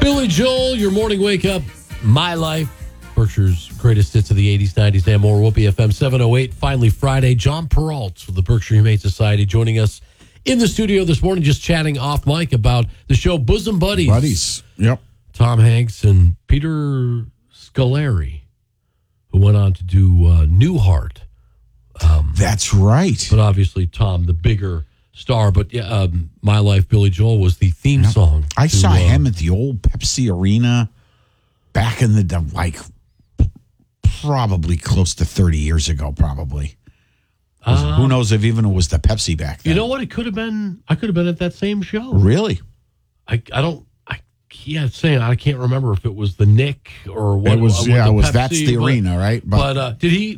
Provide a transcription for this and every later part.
Billy Joel, your morning wake up, My Life, Berkshire's greatest hits of the 80s, 90s, and more. Whoopee FM 708, finally Friday. John Peralt of the Berkshire Humane Society joining us in the studio this morning, just chatting off mic about the show Bosom Buddies. Buddies, yep. Tom Hanks and Peter Scolari, who went on to do Newhart. That's right. But obviously Tom, the bigger star. But yeah, My Life, Billy Joel was the theme song. I saw him at the old Pepsi Arena back in the, like, probably close to 30 years ago, probably. Who knows if even it was the Pepsi back then. You know what? It could have been, I could have been at that same show. Really? I can't remember if it was the Nick or what. It was, it was that's the arena, right? But did he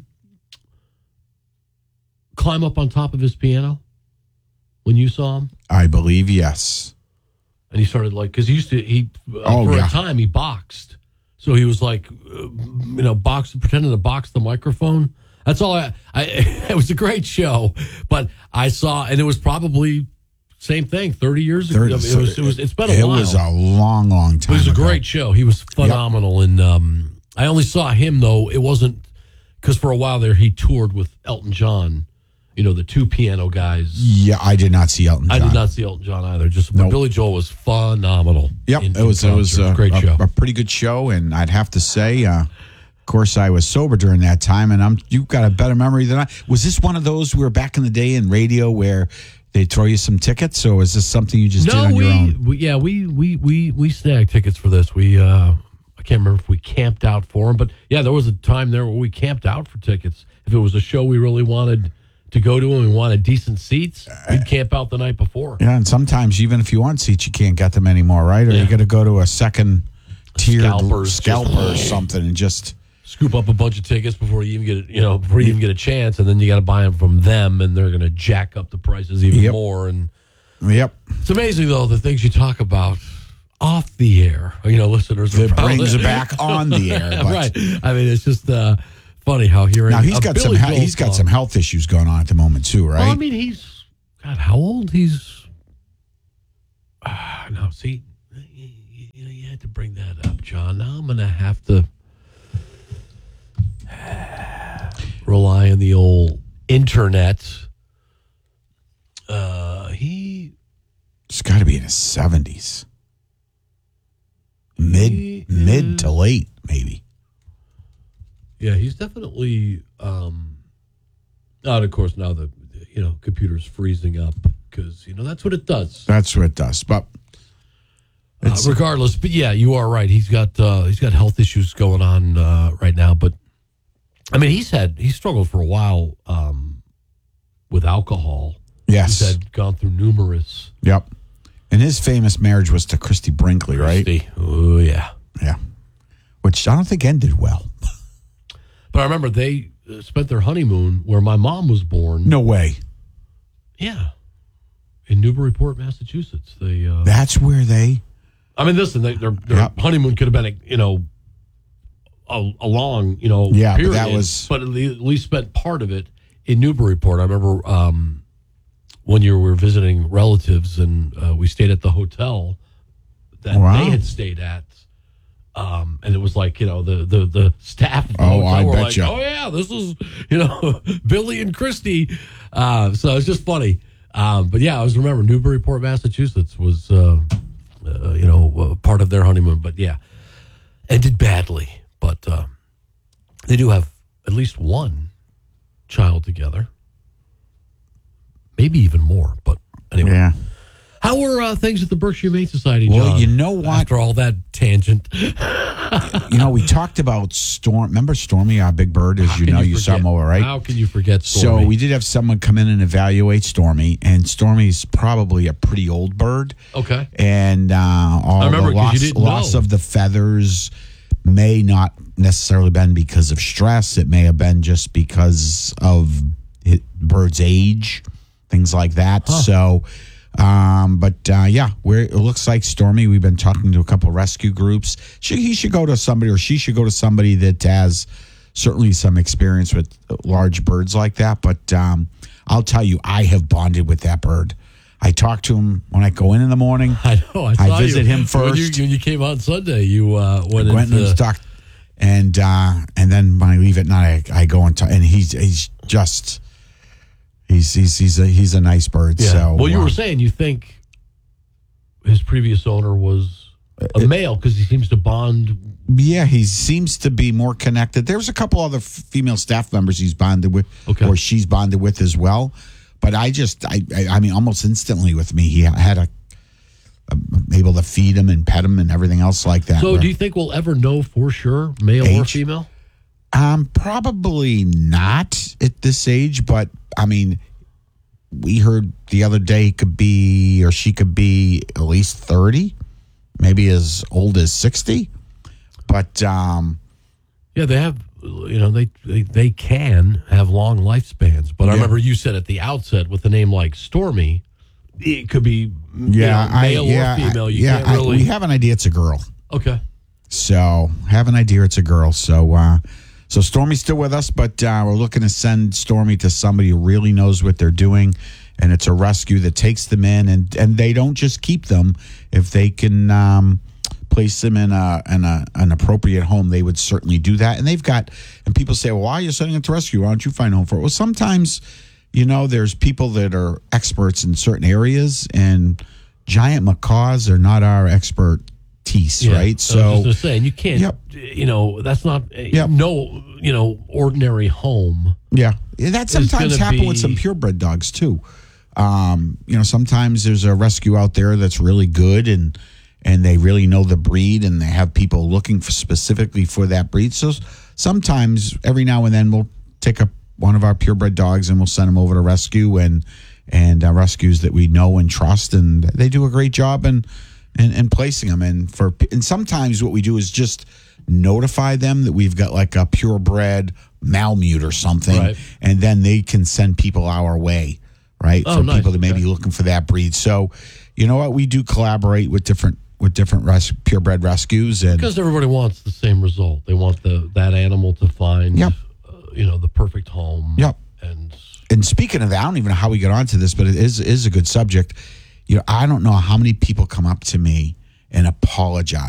climb up on top of his piano when you saw him? I believe, yes. And he started because he used to, a time he boxed. So he was pretending to box the microphone. That's all it was a great show, but I saw, and it was probably same thing 30 years ago. It's been a while. It was a long, long time ago. It was a ago. great show. He was phenomenal. Yep. And I only saw him, though. It wasn't, because for a while there, he toured with Elton John, the two piano guys. Yeah, I did not see Elton John. I did not see Elton John either. But Billy Joel was phenomenal. Yep, it was a great show. A pretty good show, and I'd have to say, of course, I was sober during that time, and you've got a better memory than I. Was this one of those we were back in the day in radio where they'd throw you some tickets, or was this something you just did on your own? We snagged tickets for this. I can't remember if we camped out for them, but yeah, there was a time there where we camped out for tickets. If it was a show we really wanted to go to and we wanted decent seats, we'd camp out the night before. Yeah, and sometimes even if you want seats, you can't get them anymore, right? Or you got to go to a second tier scalper or something and just scoop up a bunch of tickets before you even get a chance, and then you got to buy them from them, and they're going to jack up the prices even more. And it's amazing though the things you talk about off the air. Listeners, it brings it back on the air, but. Right? I mean, it's just funny how hearing now he's got some health issues going on at the moment too, right? Well, I mean, he's how old? He's no. See, you had to bring that up, John. Now I'm going to have to rely on the old internet. He's got to be in his 70s, mid to late, maybe. Yeah, he's definitely out. Of course, now the computer's freezing up because that's what it does. That's what it does. But regardless, but yeah, you are right. He's got health issues going on right now, but. I mean, he struggled for a while with alcohol. Yes. He's gone through numerous. Yep. And his famous marriage was to Christy Brinkley, right? Oh, yeah. Yeah. Which I don't think ended well. But I remember they spent their honeymoon where my mom was born. No way. Yeah. In Newburyport, Massachusetts. That's where they... I mean, listen, their honeymoon could have been, a long, period, but at least spent part of it in Newburyport. I remember one year we were visiting relatives, and we stayed at the hotel that they had stayed at, and it was like the staff. Of the hotel were like, "Oh yeah, this is Billy and Christy." So it's just funny. But yeah, I always remember Newburyport, Massachusetts was part of their honeymoon. But yeah, ended badly. But they do have at least one child together. Maybe even more. But anyway. Yeah. How were things at the Berkshire Humane Society, John? Well, you know what? After all that tangent. We talked about Storm. Remember Stormy, our big bird? As you saw him over, right? How can you forget Stormy? So we did have someone come in and evaluate Stormy, and Stormy's probably a pretty old bird. Okay. And all the loss of the feathers may not necessarily been because of stress. It may have been just because of bird's age, things like that. Huh. So, it looks like Stormy, we've been talking to a couple of rescue groups. He should go to somebody, or she should go to somebody that has certainly some experience with large birds like that. But I'll tell you, I have bonded with that bird. I talk to him when I go in the morning. I know. I visit him first. When you came out Sunday, you went into talk, and then when I leave at night, I go and talk. And he's a nice bird. Yeah. So well, you were saying you think his previous owner was a male because he seems to bond. Yeah, he seems to be more connected. There's a couple other female staff members he's bonded with, or she's bonded with as well. But I mean, almost instantly with me, he had able to feed him and pet him and everything else like that. So, do you think we'll ever know for sure, male or female? Probably not at this age. But I mean, we heard the other day she could be at least 30, maybe as old as 60. But yeah, they have. They can have long lifespans, but I remember you said at the outset with a name like Stormy, it could be male or female. We have an idea it's a girl. Okay. So have an idea it's a girl. So Stormy's still with us, but we're looking to send Stormy to somebody who really knows what they're doing, and it's a rescue that takes them in, and they don't just keep them. If they can place them in an appropriate home, they would certainly do that. And and people say, well, why are you sending it to rescue? Why don't you find a home for it? Well, sometimes, there's people that are experts in certain areas, and giant macaws are not our expertise, right? So I was just saying, you can't, that's not no ordinary home. Yeah. That sometimes happens with some purebred dogs too. Sometimes there's a rescue out there that's really good and they really know the breed, and they have people looking specifically for that breed. So sometimes, every now and then, we'll take up one of our purebred dogs and we'll send them over to rescue and rescues that we know and trust, and they do a great job in placing them. And sometimes what we do is just notify them that we've got like a purebred Malamute or something, right, and then they can send people our way, right, for people that may be looking for that breed. So, you know what, we do collaborate with different purebred rescues, and because everybody wants the same result. They want that animal to find, the perfect home. Yep. And speaking of that, I don't even know how we got onto this, but it is a good subject. I don't know how many people come up to me and apologize